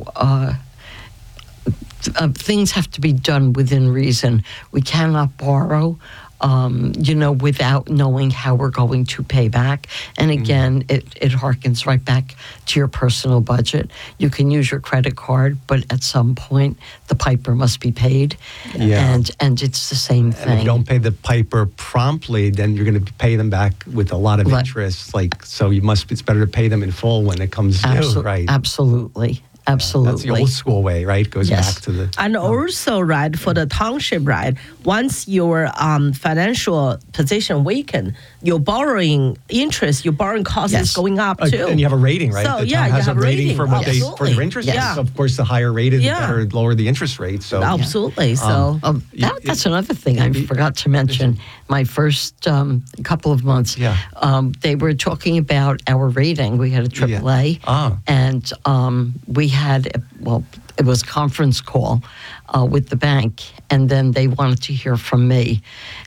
Speaker 10: things have to be done within reason. We cannot borrow, without knowing how we're going to pay back. And again, it harkens right back to your personal budget. You can use your credit card, but at some point, the piper must be paid.
Speaker 9: Yeah.
Speaker 10: And it's the same thing.
Speaker 9: And if you don't pay the piper promptly, then you're going to pay them back with a lot of interest. So it's better to pay them in full when it comes due, right?
Speaker 10: Absolutely. Absolutely.
Speaker 9: That's the old school way, right? Goes back to the...
Speaker 8: And also, right, for the township, right, once your financial position weaken, your borrowing interest, your borrowing cost is going up too.
Speaker 9: And you have a rating, right?
Speaker 8: So,
Speaker 9: the town has
Speaker 8: you have
Speaker 9: a rating for what for their interest rates.
Speaker 8: Yeah.
Speaker 9: So of course, the higher rated, the better lower the interest rate. So
Speaker 8: absolutely. So
Speaker 10: that's another thing I forgot to mention. My first couple of months, they were talking about our rating. We had a AAA, and we had it was a conference call with the bank, and then they wanted to hear from me,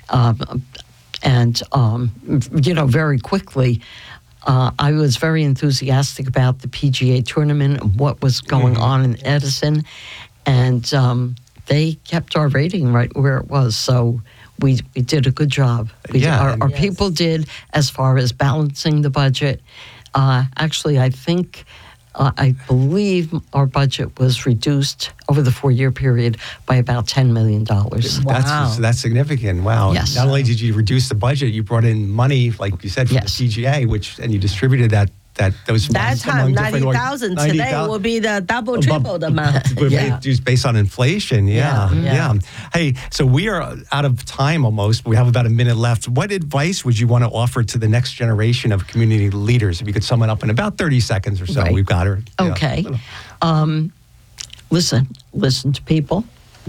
Speaker 10: very quickly. I was very enthusiastic about the PGA tournament and what was going on in Edison, and they kept our rating right where it was. So we did a good job. Our people did, as far as balancing the budget. Actually, I believe our budget was reduced over the 4-year period by about $10 million.
Speaker 9: Wow. That's significant. Wow.
Speaker 10: Yes.
Speaker 9: Not only did you reduce the budget, you brought in money, like you said, from the PGA, and you distributed those
Speaker 8: that time, 90,000. Today will be the double, triple the amount.
Speaker 9: Just based on inflation. Yeah. Hey, so we are out of time almost. We have about a minute left. What advice would you want to offer to the next generation of community leaders? If you could sum it up in about 30 seconds or so.
Speaker 10: Right.
Speaker 9: We've got her.
Speaker 10: Okay. Listen to people.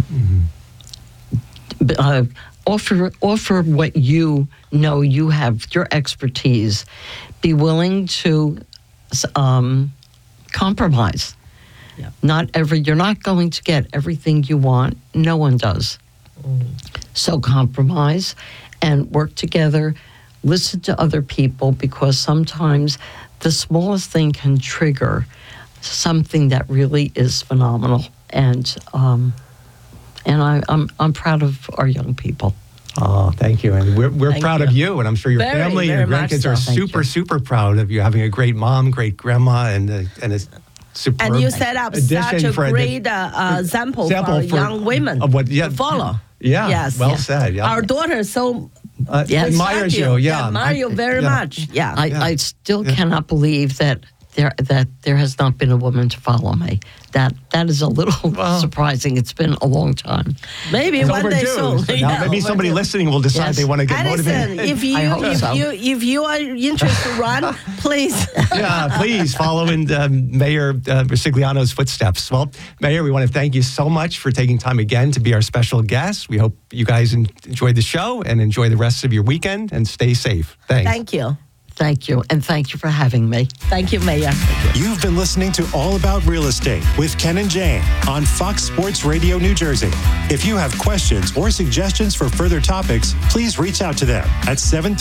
Speaker 10: Offer what you know you have, your expertise. Be willing to compromise. You're not going to get everything you want. No one does. So compromise and work together. Listen to other people, because sometimes the smallest thing can trigger something that really is phenomenal. And I'm proud of our young people.
Speaker 9: Oh, thank you. And we're proud of you. And I'm sure your family and your grandkids are super proud of you, having a great mom, great grandma, and a superb
Speaker 8: And you set up such a great example for young women to follow.
Speaker 9: Yeah,
Speaker 8: yes,
Speaker 9: well said. Yeah.
Speaker 8: Our daughter
Speaker 9: admires you. Yeah,
Speaker 8: admire you very much. Yeah,
Speaker 10: I still cannot believe that there has not been a woman to follow me. That is a little surprising. It's been a long time.
Speaker 8: Maybe
Speaker 9: it's
Speaker 8: one day soon.
Speaker 9: Maybe somebody listening will decide they want to get motivated.
Speaker 8: If you are interested to run, please.
Speaker 9: Please follow in Mayor Resigliano's footsteps. Well, Mayor, we want to thank you so much for taking time again to be our special guest. We hope you guys enjoyed the show and enjoy the rest of your weekend and stay safe. Thanks.
Speaker 8: Thank you.
Speaker 10: Thank you, and thank you for having me.
Speaker 8: Thank you, Mayor.
Speaker 5: You've been listening to All About Real Estate with Ken and Jane on Fox Sports Radio New Jersey. If you have questions or suggestions for further topics, please reach out to them at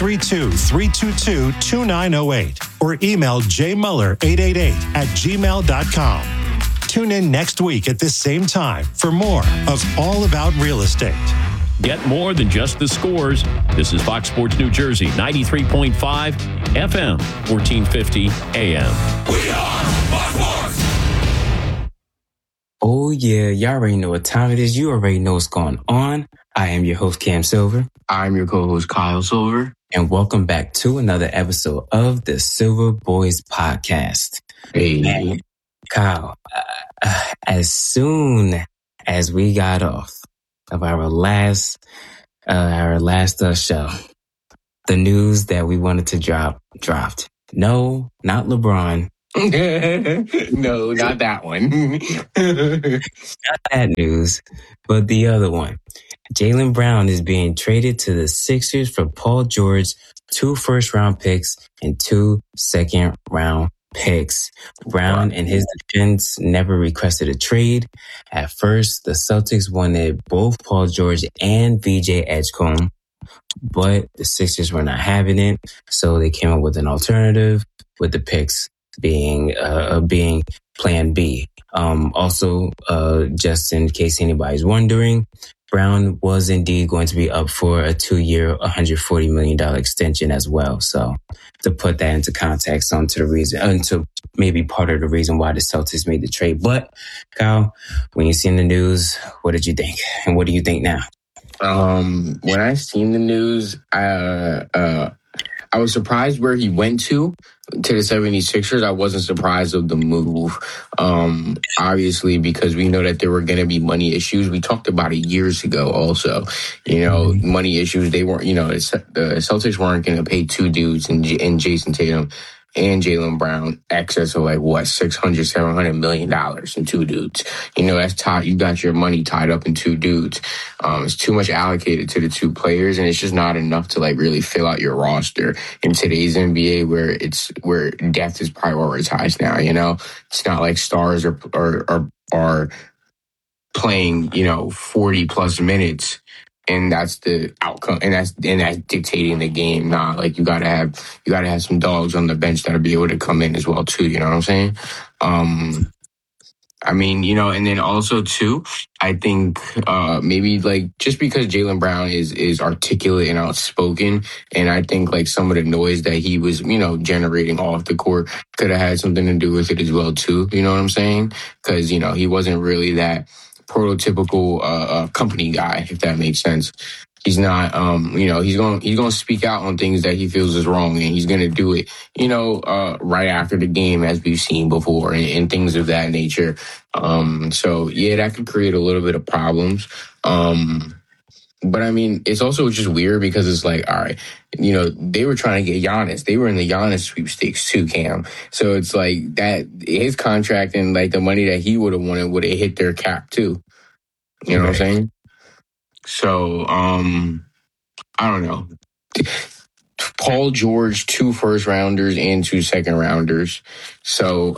Speaker 5: 732-322-2908 or email jmuller888@gmail.com. Tune in next week at this same time for more of All About Real Estate.
Speaker 13: Get more than just the scores. This is Fox Sports New Jersey, 93.5 FM, 1450 AM.
Speaker 3: We are Fox Sports.
Speaker 2: Oh, yeah, y'all already know what time it is. You already know what's going on. I am your host, Cam Silver.
Speaker 14: I'm your co-host, Kyle Silver.
Speaker 2: And welcome back to another episode of the Silver Boys Podcast.
Speaker 14: Hey.
Speaker 2: Man, Kyle, as soon as we got off of our last show, the news that we wanted to dropped. No, not LeBron.
Speaker 14: No, not that one.
Speaker 2: Not that news, but the other one. Jaylen Brown is being traded to the Sixers for Paul George, 2 first-round picks and 2 second-round picks. Brown and his defense never requested a trade. At first, the Celtics wanted both Paul George and VJ Edgecombe, but the Sixers were not having it, so they came up with an alternative, with the picks being Plan B. Also, just in case anybody's wondering, Brown was indeed going to be up for a 2-year, $140 million extension as well. So to put that into context into maybe part of the reason why the Celtics made the trade. But Kyle, when you seen the news, what did you think? And what do you think now?
Speaker 14: When I seen the news, I was surprised where he went to the 76ers. I wasn't surprised of the move. Obviously, because we know that there were going to be money issues. We talked about it years ago also. Money issues. They weren't, the Celtics weren't going to pay 2 dudes in Jason Tatum and Jaylen Brown excess of $600-700 million in 2 dudes. That's tied. You got your money tied up in 2 dudes. It's too much allocated to the 2 players, and it's just not enough to really fill out your roster in today's NBA, where depth is prioritized now. It's not like stars are playing 40 plus minutes. And that's the outcome, and that's dictating the game. Not you gotta have some dogs on the bench that'll be able to come in as well too. You know what I'm saying? And then also too, I think maybe just because Jaylen Brown is articulate and outspoken, and I think some of the noise that he was generating off the court could have had something to do with it as well too. You know what I'm saying? Because he wasn't really that prototypical company guy, if that makes sense. He's not, he's going to speak out on things that he feels is wrong, and he's going to do it, right after the game, as we've seen before, and things of that nature. So yeah, that could create a little bit of problems. But it's also just weird because it's all right, they were trying to get Giannis. They were in the Giannis sweepstakes too, Cam. So it's that his contract and the money that he would have wanted would have hit their cap too. You know what I'm saying? So, I don't know. Paul George, 2 first rounders and 2 second rounders. So,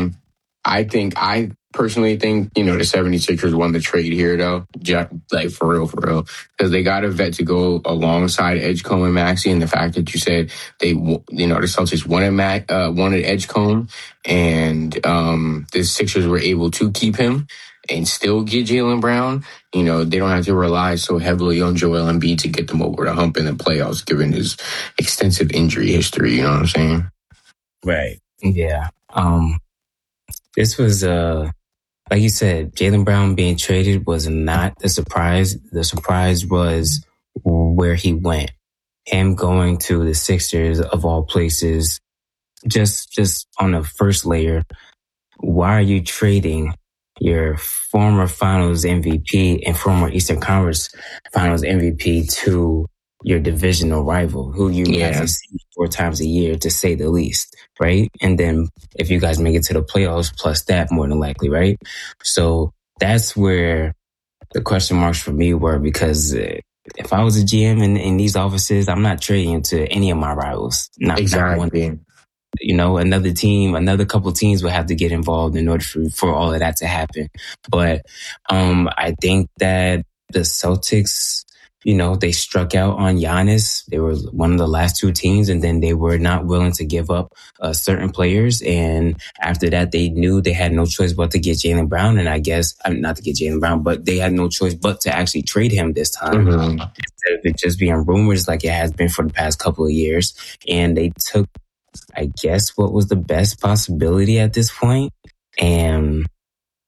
Speaker 14: I personally think, the 76ers won the trade here, though. For real. Because they got a vet to go alongside Edgecombe and Maxey. And the fact that you said the Celtics wanted Edgecombe, and the Sixers were able to keep him and still get Jaylen Brown. They don't have to rely so heavily on Joel Embiid to get them over the hump in the playoffs, given his extensive injury history. You know what I'm saying?
Speaker 2: Right. Yeah. This was like you said, Jaylen Brown being traded was not a surprise. The surprise was where he went. Him going to the Sixers, of all places, just on the first layer. Why are you trading your former Finals MVP and former Eastern Conference Finals MVP to your divisional rival, who you guys see 4 times a year, to say the least, right? And then if you guys make it to the playoffs, plus that, more than likely, right? So that's where the question marks for me were, because if I was a GM in these offices, I'm not trading to any of my rivals. Not one. Another couple teams would have to get involved in order for all of that to happen. But I think that the Celtics, they struck out on Giannis. They were one of the last 2 teams, and then they were not willing to give up certain players. And after that, they knew they had no choice but to get Jaylen Brown. And I guess, not to get Jaylen Brown, but they had no choice but to actually trade him this time. Mm-hmm. Instead of it just being rumors like it has been for the past couple of years. And they took, I guess, what was the best possibility at this point. And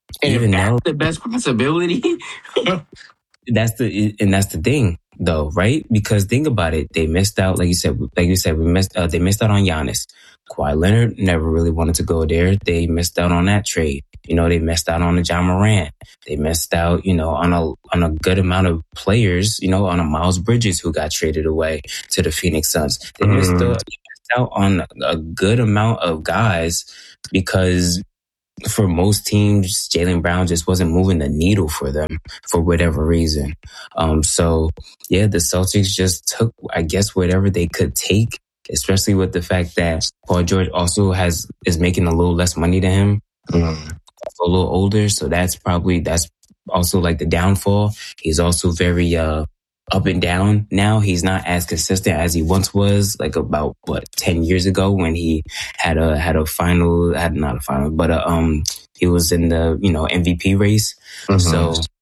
Speaker 14: And
Speaker 2: even though
Speaker 14: the best possibility.
Speaker 2: that's the thing though, right? Because think about it, they missed out. Like you said, they missed out on Giannis. Kawhi Leonard never really wanted to go there. They missed out on that trade. They missed out on a John Morant. They missed out, on a good amount of players, on a Miles Bridges who got traded away to the Phoenix Suns. They missed out on a good amount of guys because for most teams, Jaylen Brown just wasn't moving the needle for them for whatever reason. So yeah, the Celtics just took, I guess, whatever they could take, especially with the fact that Paul George also is making a little less money than him, a little older. So that's also like the downfall. He's also very up and down now. He's not as consistent as he once was, like about 10 years ago when he had a final, not a final, but he was in the MVP race. So